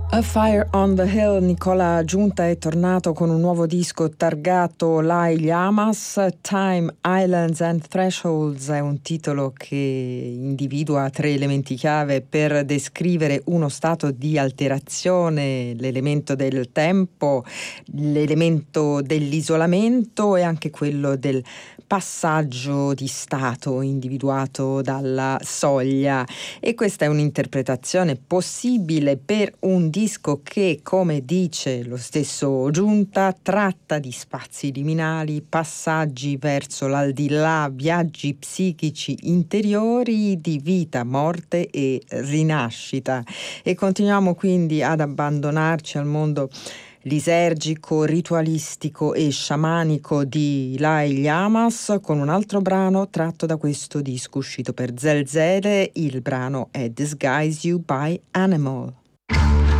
A Fire on the Hill. Nicola Giunta è tornato con un nuovo disco targato Lai Llamas. Time, Islands and Thresholds è un titolo che individua 3 elementi chiave per descrivere uno stato di alterazione: l'elemento del tempo, l'elemento dell'isolamento e anche quello del passaggio di stato individuato dalla soglia. E questa è un'interpretazione possibile per un disco che, come dice lo stesso Giunta, tratta di spazi liminali, passaggi verso l'aldilà, viaggi psichici interiori di vita, morte e rinascita. E continuiamo quindi ad abbandonarci al mondo lisergico, ritualistico e sciamanico di Lai Llamas con un altro brano tratto da questo disco uscito per Zelzele. Il brano è Disguise You by Animal.